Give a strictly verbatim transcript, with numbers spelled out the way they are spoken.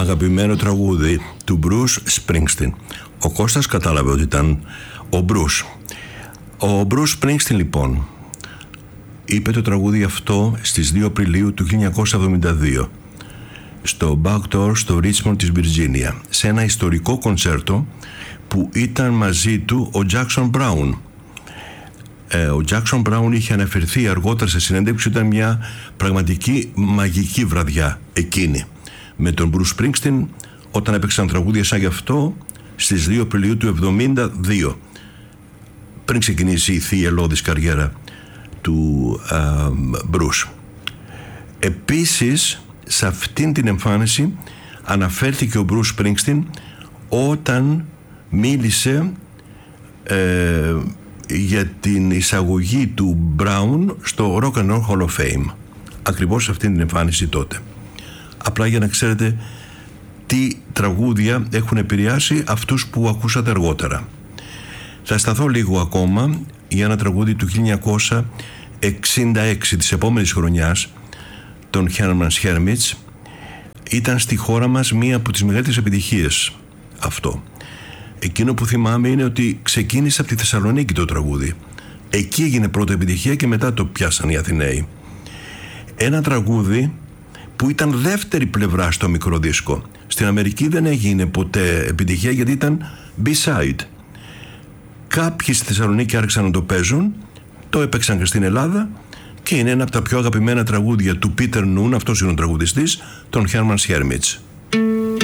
αγαπημένο τραγούδι του Bruce Springsteen. Ο Κώστας κατάλαβε ότι ήταν ο Bruce. Ο Bruce Springsteen λοιπόν είπε το τραγούδι αυτό στις δύο Απριλίου του χίλια εννιακόσια εβδομήντα δύο στο Backdoor στο Richmond της Βιρτζίνια, σε ένα ιστορικό κονσέρτο που ήταν μαζί του ο Jackson Brown. Ε, ο Jackson Brown είχε αναφερθεί αργότερα σε συνέντευξη, ήταν μια πραγματική μαγική βραδιά εκείνη με τον Bruce Springsteen όταν έπαιξαν τραγούδια σαν γι' αυτό στις δύο Απριλίου του εβδομήντα δύο, πριν ξεκινήσει η θυελώδης καριέρα του uh, Bruce. Επίσης σε αυτήν την εμφάνιση αναφέρθηκε ο Bruce Springsteen όταν μίλησε ε, για την εισαγωγή του Brown στο Rock and Roll Hall of Fame, ακριβώς σε αυτήν την εμφάνιση τότε. Απλά για να ξέρετε τι τραγούδια έχουν επηρεάσει αυτούς που ακούσατε αργότερα. Θα σταθώ λίγο ακόμα για ένα τραγούδι του χίλια εννιακόσια εξήντα έξι της επόμενης χρονιάς των Herman's Hermits. Ήταν στη χώρα μας μία από τις μεγαλύτερες επιτυχίες αυτό. Εκείνο που θυμάμαι είναι ότι ξεκίνησε από τη Θεσσαλονίκη το τραγούδι. Εκεί έγινε πρώτη επιτυχία και μετά το πιάσαν οι Αθηναίοι. Ένα τραγούδι που ήταν δεύτερη πλευρά στο μικρό δίσκο. Στην Αμερική δεν έγινε ποτέ επιτυχία γιατί ήταν B-side. Κάποιοι στη Θεσσαλονίκη άρχισαν να το παίζουν, το έπαιξαν και στην Ελλάδα και είναι ένα από τα πιο αγαπημένα τραγούδια του Peter Noon, αυτός είναι ο τραγουδιστής των Herman's Hermits.